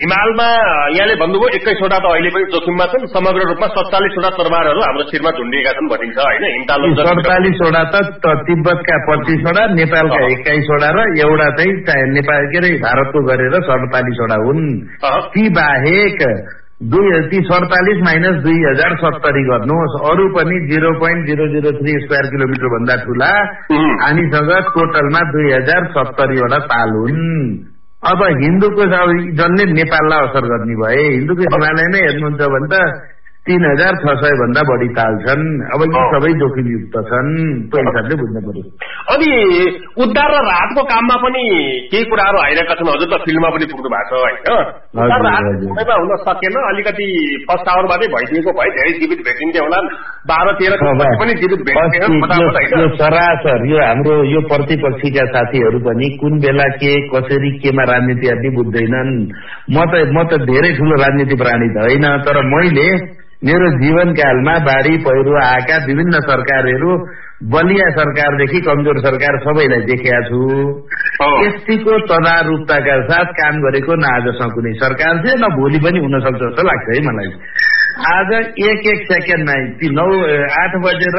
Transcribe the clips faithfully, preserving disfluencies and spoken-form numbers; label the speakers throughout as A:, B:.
A: हिमालमा यहाँले भन्नुभयो एक्काइसवटा त अहिले पनि जोखिममा छन्, समग्र रूपमा सत्तालिसवटा तरबारहरू हाम्रो शिरमा झुन्डिएका छन् भनिन्छ होइन। हिमताल
B: सडतालिसवटा त तिब्बतका पच्चीसवटा, नेपालका एक्काइसवटा र एउटा चाहिँ नेपाल के अरे भारतको गरेर सडतालिसवटा हुन्। ती बाहेक दुई ती सडतालिस माइनस दुई हजार सत्तरी गर्नुहोस्, अरू पनि zero point zero zero three square kilometre भन्दा ठूला हामीसँग टोटलमा दुई हजार सत्तरीवटा ताल हुन्। अब हिन्दूको जसले नेपाललाई असर गर्ने भए हिन्दूको हिमालय नै हेर्नुहुन्छ भने त तीन हजार छ सय भन्दा बढी ताल छन्। अब यी सबै जोखिमयुक्त छन्, त्यो हिसाबले बुझ्नु पर्यो।
A: अनि उद्धार र राहतको काममा पनि केही कुराहरू आइरहेका छन्, हजुर त फिल्डमा पनि पुग्नु भएको छ होइन। उद्धार राहत समयमा हुन सकेन, अलिकति फर्स्ट आवरबाटै भइदिएको भए धेरै जीवित भेटिन्थ्यो होला, बाह्र तेह्र पनि जीवित भेटिन्थ्यो।
B: सरासर यो हाम्रो यो प्रतिपक्षीका साथीहरू पनि कुन बेला के कसरी केमा राजनीति गर्ने बुझ्दैनन्। म त म त धेरै ठुलो राजनीति प्राणी त होइन, तर मैले मेरो जीवनकालमा बाढी पहिरो आएका विभिन्न सरकारहरू, बलिया सरकारदेखि कमजोर सरकार सबैलाई देखेका छु। यतिको तदारुकताका साथ काम गरेको न आजसम्म कुनै सरकार थियो, न भोलि पनि हुन सक्छ जस्तो लाग्छ है मलाई। आज एक एक सेकेन्डमा नौ आठ बजेर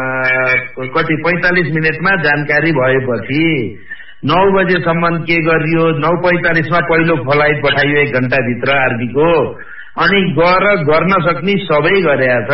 B: कति पैंतालिस मिनटमा जानकारी भएपछि नौ बजेसम्म के गरियो, नौ पैंतालिसमा पहिलो फ्लाइट पठाइयो एक घण्टाभित्र आर्मीको, अनि गएर गर्न सक्ने सबै गरेका छ।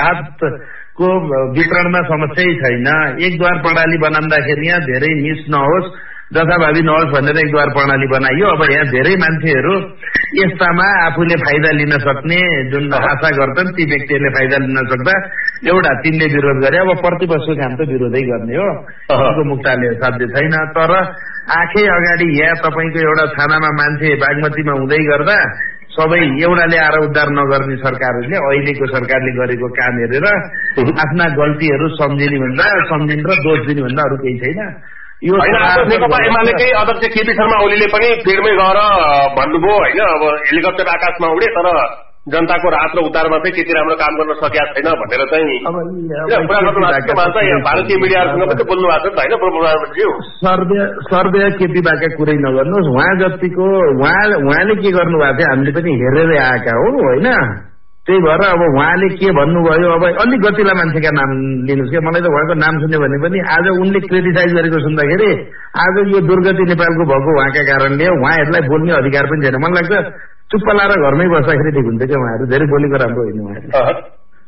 B: राहतको वितरणमा समस्या छैन। एक द्वार प्रणाली बनाउँदाखेरि यहाँ धेरै मिस नहोस्, जथाभावी नहोस् भनेर एक द्वार प्रणाली बनाइयो। अब यहाँ धेरै मान्छेहरू यस्तामा आफूले फाइदा लिन सक्ने जुन आशा गर्छन् ती व्यक्तिहरूले फाइदा लिन सक्दा एउटा तिनले विरोध गरे। अब प्रतिपक्षको काम त विरोधै गर्ने हो, उसको मुक्ताले साध्य छैन। तर आँखै अगाडि यहाँ तपाईँको एउटा थानामा मान्छे बागमतीमा हुँदै गर्दा सबै एउटाले आएर उद्धार नगर्ने सरकारहरूले अहिलेको सरकारले गरेको काम हेरेर आफ्ना गल्तीहरू सम्झिने भन्दा सम्झिने र दोष दिने भन्दा अरू केही छैन।
A: यो नेकपा एमालेकै अध्यक्ष केपी शर्मा ओलीले पनि फिल्डमै गएर भन्नुभयो होइन, अब हेलिकप्टर आकाशमा उडे तर जनताको राहत र उद्धारमा चाहिँ त्यति राम्रो काम गर्न सकेका छैन भनेर चाहिँ कुरा गर्नुभएको। भारतीय मिडियाहरूसँग पनि बोल्नु भएको छ होइन प्रधानमन्त्रीज्यू।
B: सर्वे सर्वे केपी बाका कुरै नगर्नुहोस्, उहाँ जतिको उहाँ उहाँले के गर्नुभएको थियो हामीले पनि हेरेरै आएका हो होइन। त्यही भएर अब उहाँले के भन्नुभयो, अब अलिक गतिला मान्छेका नाम लिनुहोस् क्या। मलाई त उहाँको नाम सुन्यो भने पनि आज उनले क्रिटिसाइज गरेको सुन्दाखेरि आज यो दुर्गति नेपालको भएको उहाँका कारणले उहाँहरूलाई बोल्ने अधिकार पनि छैन। मलाई लाग्छ चुप्प लाएर घरमै बस्दाखेरि ठिक हुन्छ क्या। उहाँहरू धेरै बोलेको राम्रो होइन, उहाँहरू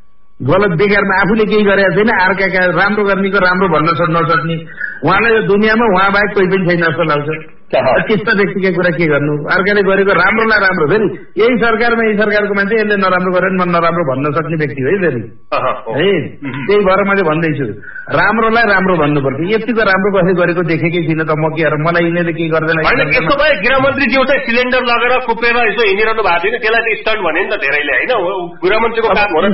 B: गलत बेकारमा आफूले केही गरेका छैन, अर्काका राम्रो गर्नेको राम्रो भन्न नसक्ने उहाँलाई यो दुनियाँमा उहाँ बाहेक कोही पनि छैन जस्तो लाग्छ। त्यस्ता व्यक्तिका कुरा के गर्नु, अर्काले गरेको राम्रोलाई राम्रो। फेरि यही सरकारमा यही सरकारको मान्छे यसले नराम्रो गरेर म नराम्रो भन्न सक्ने व्यक्ति हो है फेरि है। त्यही भएर मैले भन्दैछु राम्रोलाई राम्रो भन्नुपर्छ। यतिको राम्रो कसले गरेको देखेकै छैन त म के गरेर, मलाई यिनीहरूले केही गर्दैन।
A: त्यसो भए गृहमन्त्रीज्यू चाहिँ सिलिन्डर लगेर कुपेर यसो हिँडिरहनु भएको छैन, त्यसलाई चाहिँ स्टन्ट भने नि त धेरैले होइन। गृहमन्त्रीको काम हो र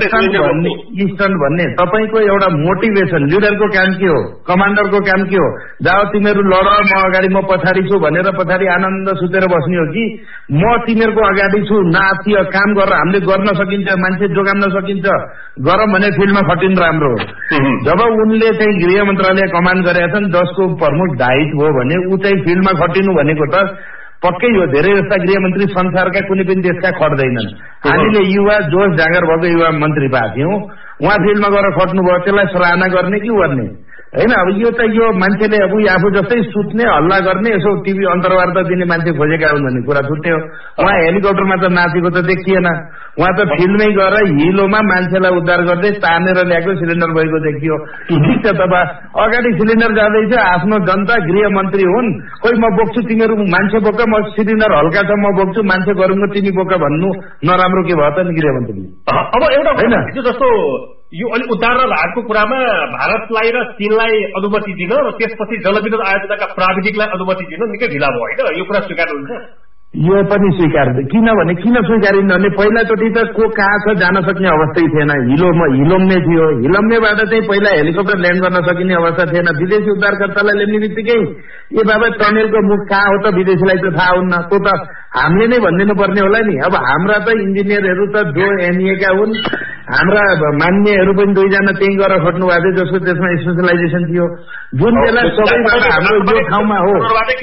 B: स्टन्ट भन्ने तपाईँको एउटा मोटिभेसन, लिडरको काम के हो, कमान्डरको काम के हो, जाओ तिमीहरू लड म अगाडि म पछाडि छु भनेर पछाडि आनन्द सुतेर बस्ने हो कि म तिमीहरूको अगाडि छु नाच्य काम गरेर हामीले गर्न सकिन्छ, मान्छे जोगाउन सकिन्छ, गरौँ भने फिल्डमा खटिनु राम्रो हो। जब उनले चाहिँ गृह मन्त्रालय कमान्ड गरेका छन् जसको प्रमुख दायित्व हो भने ऊ चाहिँ फिल्डमा खटिनु भनेको त पक्कै हो। धेरै जस्ता गृहमन्त्री संसारका कुनै पनि देशका खट्दैनन्। हामीले युवा जोस जाँगर भएको युवा मन्त्री पाएको थियौँ, उहाँ फिल्डमा गएर खट्नुभयो, त्यसलाई सराहना गर्ने कि गर्ने होइन। अब यो त यो मान्छेले अब आफू जस्तै सुत्ने हल्ला गर्ने यसो टिभी अन्तर्वार्ता दिने मान्छे खोजेका हुन् भन्ने कुरा छुट्यो। उहाँ हेलिकप्टरमा त नाचेको त देखिएन, उहाँ त फिल्डमै गएर हिलोमा मान्छेलाई उद्धार गर्दै तानेर ल्याएको सिलिन्डर भएको देखियो। ठिक छ, तपाईँ अगाडि सिलिन्डर जाँदैछ, आफ्नो जनता गृहमन्त्री हुन्, खोइ म बोक्छु तिमीहरू मान्छे बोक, म सिलिन्डर हल्का छ म बोक्छु, मान्छे गरौँको तिमी बोक भन्नु नराम्रो के भयो त नि गृहमन्त्री।
A: अब एउटा होइन जस्तो यो अलिक उद्धार र राहतको कुरामा भारतलाई र चीनलाई अनुमति दिन र त्यसपछि जलविद्युत आयोजनाका प्राविधिकलाई अनुमति दिन निकै ढिला भयो होइन, यो कुरा स्वीकार हुन्छ?
B: यो पनि स्वीकार, किनभने किन स्वीकारिन्न भने पहिलाचोटि त को कहाँ छ जान सक्ने अवस्थै थिएन। हिलोमा हिलोम्ने थियो, हिलोम्नेबाट चाहिँ पहिला हेलिकप्टर ल्यान्ड गर्न सकिने अवस्था थिएन। विदेशी उद्धारकर्तालाई ल्याउने बित्तिकै ए बाबा टनेलको मुख कहाँ हो त विदेशीलाई त थाहा हुन्न, त्यो त हामीले नै भनिदिनु पर्ने होला नि। अब हाम्रा त इन्जिनियरहरू त जो एनइएका हुन्, हाम्रा मान्यहरू पनि दुईजना त्यही गरेर खट्नु भएको थियो जसको त्यसमा स्पेसलाइजेसन थियो जुन बेला सबैबाट हाम्रो यो ठाउँमा हो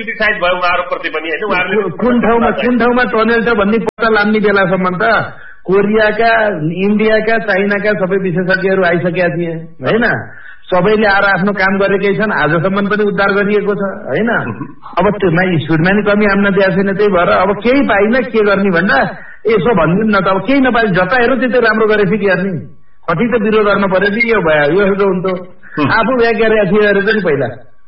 B: कुन ठाउँमा कुन ठाउँमा टनेल छ भन्ने पत्ता लाग्ने बेलासम्म त कोरियाका इन्डियाका चाइनाका सबै विशेषज्ञहरू आइसकेका थिए होइन सबैले आएर आफ्नो काम गरेकै छन् आजसम्म पनि उद्धार गरिएको छ होइन अब त्योमा स्पिडमा नि कमी आउन दिएको छैन त्यही भएर अब केही पाइन के गर्ने भन्दा यसो भनिदिउँ न त अब केही नपाए जता हेरौँ त्यतै राम्रो गरेपछि के गर्ने कति त विरोध गर्न पर्यो कि यो भयो यो त हुन्थ्यो आफू ब्याग गरेका थियो अरे पनि पहिला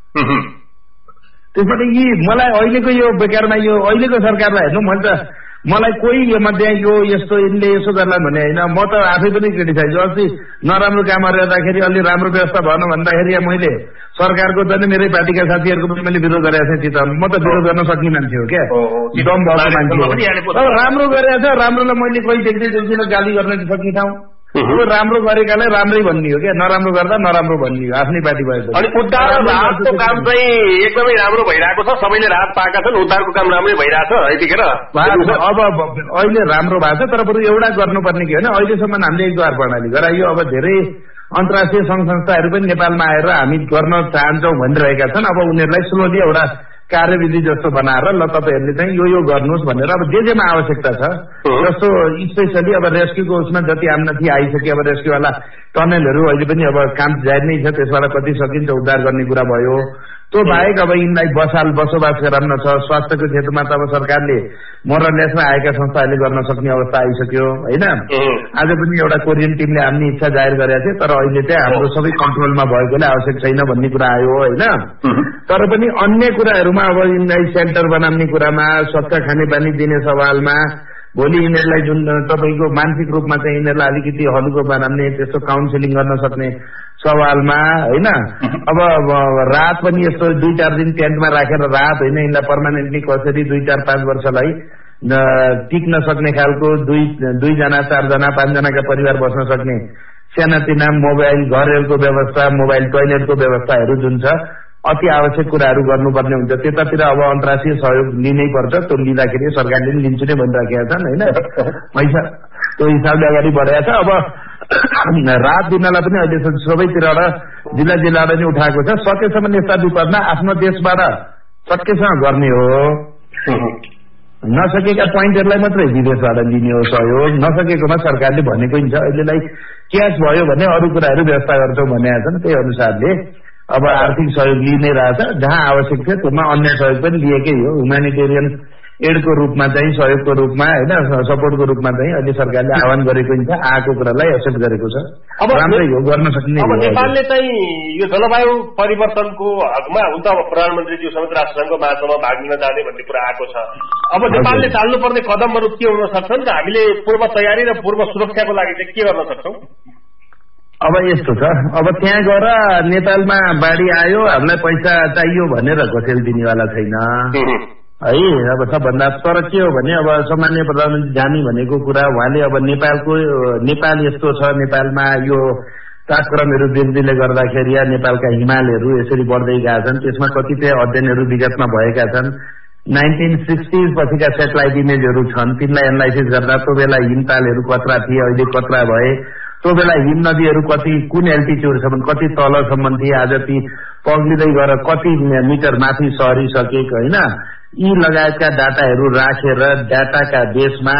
B: त्यसैले यी मलाई अहिलेको यो बेकारमा यो अहिलेको सरकारलाई हेर्नु मैले त मलाई कोही यो मध्ये यो यस्तो यिनले यसो गर्ला भने होइन म त आफै पनि क्रिटिसाइज अस्ति नराम्रो कामहरू गर्दाखेरि अलि राम्रो व्यवस्था भएन भन्दाखेरि मैले सरकारको त मेरै पार्टीका साथीहरूको पनि मैले विरोध गरेको थिएँ चितवन म त विरोध गर्न सक्ने मान्छे हो क्या दम भएको मान्छे हो राम्रो गरेको छ राम्रोलाई मैले कोही देख्दै देख्दिनँ गाली गर्न सक्ने ठाउँ राम्रो गरेकालाई राम्रै भन्ने हो क्या नराम्रो गर्दा नराम्रो भन्ने हो आफ्नै पार्टी भएको
A: अनि उद्धार राहतको काम चाहिँ एकदमै राम्रो भइरहेको छ सबैले राहत पाएका छन् उद्धारको काम राम्रै भइरहेछ यतिखेर
B: अब अहिले राम्रो भएको छ तर बरु एउटा गर्नुपर्ने के होइन अहिलेसम्म हामीले एक द्वार प्रणाली गराइयो अब धेरै अन्तर्राष्ट्रिय संघ संस्थाहरू पनि नेपालमा आएर हामी गर्न चाहन्छौँ भनिरहेका छन् अब उनीहरूलाई स्लोली एउटा कार्यविधि जस्तो बनाएर ल तपाईँहरूले चाहिँ यो यो गर्नुहोस् भनेर अब जे जेमा आवश्यकता छ जस्तो स्पेसली अब रेस्क्युको उसमा जति आम्नथी आइसक्यो अब रेस्क्युवाला टनेलहरू अहिले पनि अब काम जारी नै छ त्यसबाट कति सकिन्छ उद्धार गर्ने कुरा भयो त्यो बाहेक अब यिनलाई बसाल बसोबास गराउन छ स्वास्थ्यको क्षेत्रमा त अब सरकारले मोरलेसमा आएका संस्थाहरूले गर्न सक्ने अवस्था आइसक्यो होइन आज पनि एउटा कोरियन टिमले आफ्नो इच्छा जाहेर गरेका थिए तर अहिले चाहिँ हाम्रो सबै कन्ट्रोलमा भएकोले आवश्यक छैन भन्ने कुरा आयो होइन तर पनि अन्य कुराहरूमा अब यिनलाई सेन्टर बनाउने कुरामा स्वच्छ खानेपानी दिने सवालमा भोलि यिनीहरूलाई जुन तपाईँको मानसिक रूपमा चाहिँ यिनीहरूलाई अलिकति हल्को बनाउने त्यस्तो काउन्सिलिङ गर्न सक्ने सवालमा होइन अब रात पनि यस्तो दुई चार दिन टेन्टमा राखेर रात होइन यिनलाई पर्मानेन्टली कसरी दुई चार पाँच वर्षलाई टिक्न सक्ने खालको दुई दुईजना चारजना पाँचजनाका परिवार बस्न सक्ने सानातिना मोबाइल घरहरूको व्यवस्था मोबाइल टोयलेटको व्यवस्थाहरू जुन छ अति आवश्यक कुराहरू गर्नुपर्ने हुन्छ त्यतातिर अब अन्तर्राष्ट्रिय सहयोग लिनै पर्छ त्यो लिँदाखेरि सरकारले पनि लिन्छु नै भनिराखेका छन् होइन पैसा त्यो हिसाबले अगाडि बढाएको छ अब राहत दिनलाई पनि अहिले सबैतिरबाट जिल्ला जिल्लाबाट नै उठाएको छ सकेसम्म यस्ता विपदमा आफ्नो देशबाट सकेसम्म गर्ने हो नसकेका पोइन्टहरूलाई मात्रै विदेशबाट लिने हो सहयोग नसकेकोमा सरकारले भनेको हुन्छ अहिलेलाई क्यास भयो भने अरू कुराहरू व्यवस्था गर्छौँ भनेका छन् त्यही अनुसारले अब आर्थिक सहयोग लिइ नै रहेछ जहाँ आवश्यक थियो त्यसमा अन्य सहयोग पनि लिएकै हो ह्युमानिटेरियन एडको रूपमा चाहिँ सहयोगको रूपमा होइन सपोर्टको रूपमा चाहिँ अहिले सरकारले आह्वान गरेको हुन्छ आएको कुरालाई एक्सेप्ट गरेको छ अब राम्रै हो गर्न सक्ने
A: अब नेपालले चाहिँ यो जलवायु परिवर्तनको हकमा हुन्छ अब प्रधानमन्त्रीज्यू संयुक्त राष्ट्रसङ्घको महासभामा भाग लिन जाने भन्ने कुरा आएको छ अब नेपालले चाल्नुपर्ने कदमहरू के हुन सक्छन् र हामीले पूर्व तयारी र पूर्व सुरक्षाको लागि चाहिँ के गर्न सक्छौँ
B: अब यस्तो छ अब त्यहाँ गएर नेपालमा बाढी आयो हामीलाई पैसा चाहियो भनेर घोषेल दिनेवाला छैन है अब सबभन्दा तर के हो भने अब सामान्य प्रधानमन्त्री जाने भनेको कुरा उहाँले अब नेपालको नेपाल यस्तो छ नेपालमा यो तापक्रमहरू वृद्धिले गर्दाखेरि नेपालका हिमालहरू यसरी बढ्दै गएका छन् त्यसमा कतिपय अध्ययनहरू विगतमा भएका छन् नाइन्टिन सिक्सटिज पछिका सेटेलाइट इमेजहरू छन् तिनलाई एनालाइसिस गर्दा त्यो बेला हिमतालहरू कत्रा थिए अहिले कत्रा भए त्यो बेला हिम नदीहरू कति कुन एल्टिट्युडसम्म कति तलसम्म थिए आज ती पग्लिँदै गएर कति मिटर माथि सरिसकेको होइन यी लगायतका डाटाहरू राखेर डाटाका बेसमा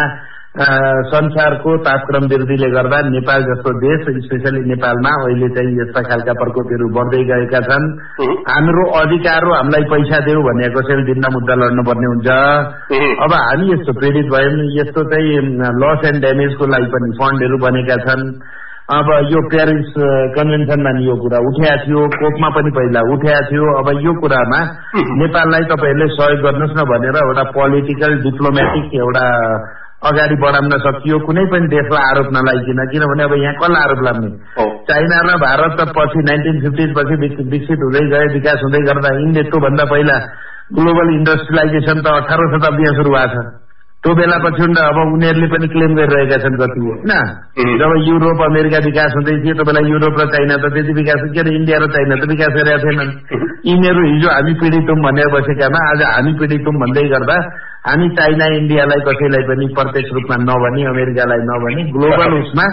B: संसारको तापक्रम वृद्धिले गर्दा नेपाल जस्तो देश स्पेसली नेपालमा अहिले चाहिँ यस्ता खालका प्रकोपहरू बढ्दै गएका छन् हाम्रो अधिकार हो हामीलाई पैसा देऊ भनेको चाहिँ दिन मुद्दा लड्नुपर्ने हुन्छ अब हामी यस्तो प्रेरित भयौँ यस्तो चाहिँ लस एन्ड ड्यामेजको लागि पनि फन्डहरू बनेका छन् अब यो प्यारिस कन्भेन्सनमा नि यो कुरा उठाएको थियो कोपमा पनि पहिला उठाएको थियो अब यो कुरामा नेपाललाई तपाईँहरूले सहयोग गर्नुहोस् न भनेर एउटा पोलिटिकल डिप्लोमेटिक एउटा अगाडि बढाउन सकियो कुनै पनि देशलाई आरोप नलाइकन किनभने अब यहाँ कसलाई आरोप लाग्ने चाइना र भारत त पछि नाइन्टिन फिफ्टिज पछि विकसित हुँदै गए विकास हुँदै गर्दा यिनले त्योभन्दा पहिला ग्लोबल इन्डस्ट्रियलाइजेसन त अठारौं शताब्दीमा सुरु भएको छ त्यो बेला पछि अब उनीहरूले पनि क्लेम गरिरहेका छन् कति होइन जब युरोप अमेरिका विकास हुँदै थियो त्यो बेला युरोप र चाइना त त्यति विकास के अरे इन्डिया र चाइना त विकास गरेका थिएनन् यिनीहरू हिजो हामी पीडित हौं भनेर बसेकामा आज हामी पीडित हौं भन्दै गर्दा हामी चाइना इन्डियालाई कसैलाई पनि प्रत्यक्ष रूपमा नभनी अमेरिकालाई नभनी ग्लोबल उसमा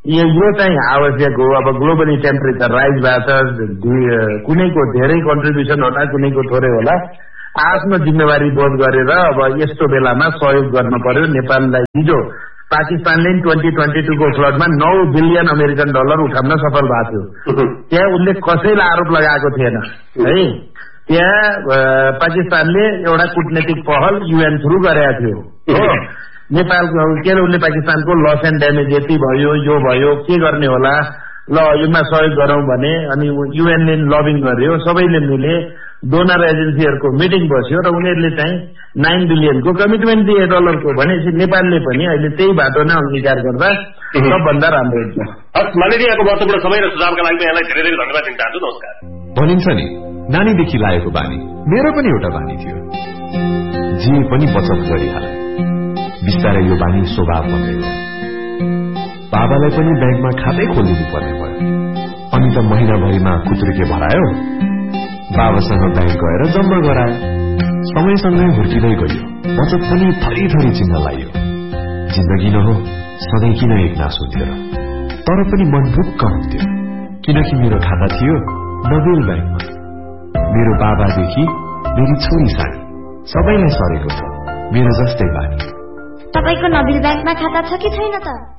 B: यो चाहिँ आवश्यक हो। अब ग्लोबली टेम्परेचर राइज भएको छ, कुनैको धेरै कन्ट्रिब्युसन होला, कुनैको थोरै होला, आफ्नो जिम्मेवारी बोध गरेर अब यस्तो बेलामा सहयोग गर्न पर्यो। नेपाललाई हिजो पाकिस्तानले ट्वेन्टी ट्वेन्टी टू को फ्लडमा नौ बिलियन अमेरिकन डलर उठाउन सफल भएको थियो। त्यहाँ उनले कसैलाई आरोप लगाएको थिएन है। त्यहाँ पाकिस्तानले एउटा कूटनीतिक पहल युएन थ्रु गरेका थियो हो। नेपालको के अरे उनले पाकिस्तानको लस एन्ड ड्यामेज यति भयो, यो भयो, के गर्ने होला, ल यसमा सहयोग गरौं भने अनि युएनले लबिङ गर्यो, सबैले मिले, डोनर एजेन्सीहरूको मिटिङ बस्यो र उनीहरूले चाहिँ नाइन बिलियनको कमिटमेन्ट दिए डलरको। भनेपछि नेपालले पनि अहिले त्यही बाटो नै अंगीकार गर्दा सबभन्दा राम्रो हुन्छ।
A: माननीयको महत्त्वपूर्ण समय र सुझावका लागि यहाँलाई धेरै धेरै धन्यवाद दिन चाहन्छु। नमस्कार।
C: भनिन्छ नि नानीदेखि लागेको बानी, मेरो पनि एउटा बानी थियो, जे पनि बचत गरिहाल। बिस्तारै यो बानी स्वभाव बन्दै गयो। बाबालाई पनि ब्याङ्कमा खातै खोलिदिनु पर्ने भयो। अनि त महिनाभरिमा खुत्रुके भरायो, बाबासँग ब्याङ्क गएर जम्मा गरायो। समयसँगै हुर्किँदै गयो, बचत पनि थरी थरी चिन्ह लाइयो। जिन्दगी न हो, सधैँ किन एक नास हुन्थ्यो र? तर पनि मन ढुक्क हुन्थ्यो, किनकि मेरो खाता थियो नबेल ब्याङ्कमा। मेरो बाबादेखि मेरी छोरी सानी सबैलाई सरेको छ मेरो जस्तै बानी।
D: तपाईको नबिल ब्याङ्कमा खाता छ कि छैन त?